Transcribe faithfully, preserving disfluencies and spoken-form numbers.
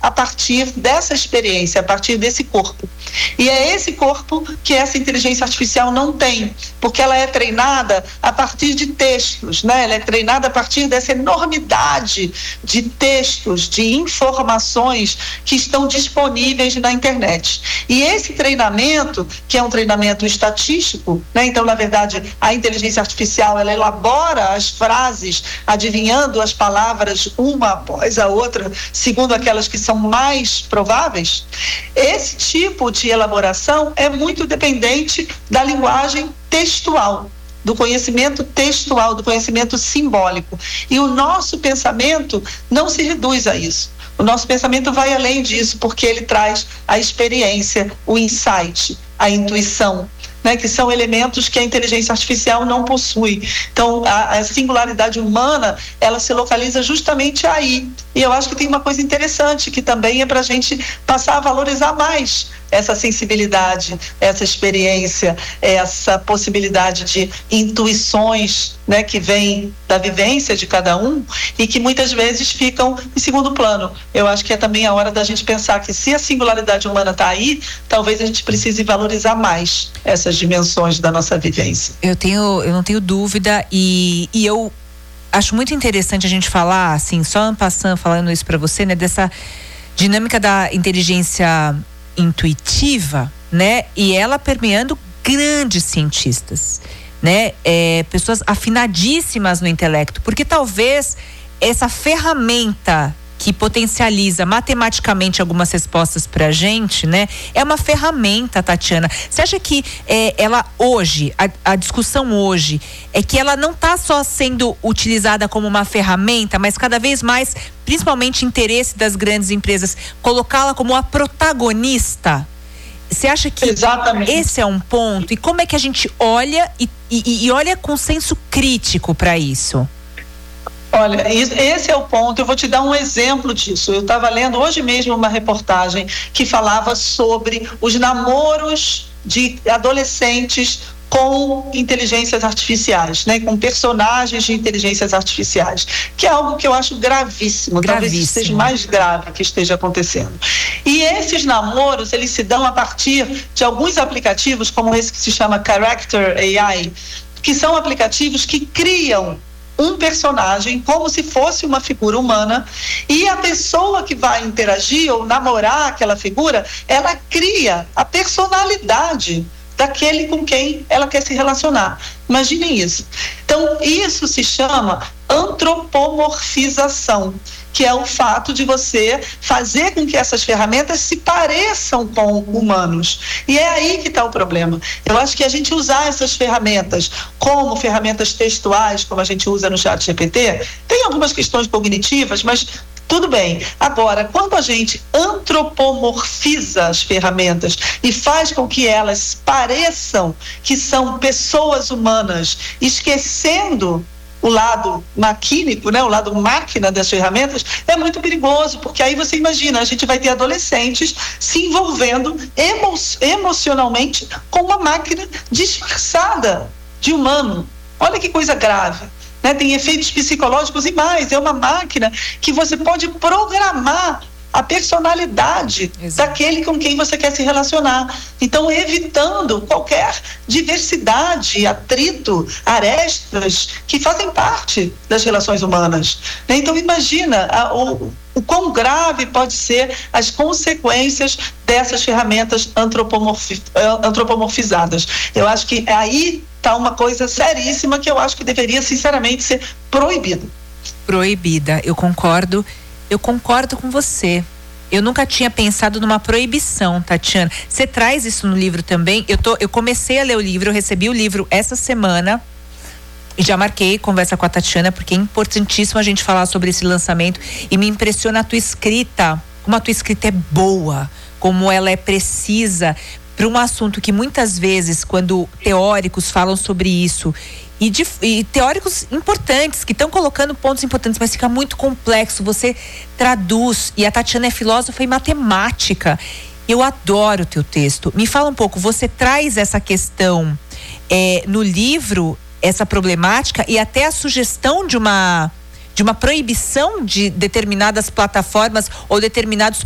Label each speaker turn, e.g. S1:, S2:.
S1: a partir dessa experiência, a partir desse corpo. E é esse corpo que essa inteligência artificial não tem, porque ela é treinada a partir de textos, né? Ela é treinada a partir dessa enormidade de textos, de informações que estão disponíveis na internet. E esse treinamento, que é um treinamento estatístico, né? Então, na verdade, a inteligência artificial, ela elabora as frases, adivinhando as palavras uma após a outra, segundo aquelas que são mais prováveis. Esse tipo de elaboração é muito dependente da linguagem textual, do conhecimento textual, do conhecimento simbólico. E o nosso pensamento não se reduz a isso. O nosso pensamento vai além disso, porque ele traz a experiência, o insight, a intuição, né, que são elementos que a inteligência artificial não possui. Então, a, a singularidade humana, ela se localiza justamente aí. E eu acho que tem uma coisa interessante, que também é para a gente passar a valorizar mais essa sensibilidade, essa experiência, essa possibilidade de intuições, né, que vêm da vivência de cada um e que muitas vezes ficam em segundo plano. Eu acho que é também a hora da gente pensar que, se a singularidade humana está aí, talvez a gente precise valorizar mais essas dimensões da nossa vivência.
S2: Eu tenho, eu não tenho dúvida, e, e eu acho muito interessante a gente falar, assim, só en passant, falando isso para você, né, dessa dinâmica da inteligência intuitiva, né, e ela permeando grandes cientistas, né, é, pessoas afinadíssimas no intelecto, porque talvez essa ferramenta que potencializa matematicamente algumas respostas pra gente, né? É uma ferramenta, Tatiana. Você acha que é, ela hoje, a, a discussão hoje, é que ela não está só sendo utilizada como uma ferramenta, mas cada vez mais, principalmente interesse das grandes empresas, colocá-la como a protagonista? Você acha que Exatamente. Esse é um ponto? E como é que a gente olha e, e, e olha com senso crítico para isso?
S1: Olha, esse é o ponto. Eu vou te dar um exemplo disso. Eu estava lendo hoje mesmo uma reportagem que falava sobre os namoros de adolescentes com inteligências artificiais, né, com personagens de inteligências artificiais, que é algo que eu acho gravíssimo, gravíssimo. Talvez seja mais grave que esteja acontecendo. E esses namoros, eles se dão a partir de alguns aplicativos, como esse que se chama Character A I, que são aplicativos que criam um personagem como se fosse uma figura humana, e a pessoa que vai interagir ou namorar aquela figura, ela cria a personalidade daquele com quem ela quer se relacionar. Imaginem isso. Então, isso se chama antropomorfização, que é o fato de você fazer com que essas ferramentas se pareçam com humanos. E é aí que está o problema. Eu acho que a gente usar essas ferramentas como ferramentas textuais, como a gente usa no chat G P T, tem algumas questões cognitivas, mas tudo bem. Agora, quando a gente antropomorfiza as ferramentas e faz com que elas pareçam que são pessoas humanas, esquecendo o lado maquínico, né, o lado máquina das ferramentas, é muito perigoso, porque aí você imagina, a gente vai ter adolescentes se envolvendo emo emocionalmente com uma máquina disfarçada de humano. Olha que coisa grave, né? Tem efeitos psicológicos e mais, é uma máquina que você pode programar a personalidade Exato. Daquele com quem você quer se relacionar. Então, evitando qualquer diversidade, atrito, arestas que fazem parte das relações humanas. Então, imagina a, o, o quão grave pode ser as consequências dessas ferramentas antropomorfi, antropomorfizadas. Eu acho que aí está uma coisa seríssima que eu acho que deveria, sinceramente, ser proibida.
S2: Proibida, eu concordo. Eu concordo com você. Eu nunca tinha pensado numa proibição, Tatiana. Você traz isso no livro também? Eu, tô, eu comecei a ler o livro, eu recebi o livro essa semana e já marquei conversa com a Tatiana, porque é importantíssimo a gente falar sobre esse lançamento, e me impressiona a tua escrita, como a tua escrita é boa, como ela é precisa para um assunto que muitas vezes, quando teóricos falam sobre isso, E, de, e teóricos importantes que estão colocando pontos importantes, mas fica muito complexo, você traduz, e a Tatiana é filósofa e matemática. Eu adoro o teu texto. Me fala um pouco, você traz essa questão é, no livro, essa problemática, e até a sugestão de uma de uma proibição de determinadas plataformas ou determinados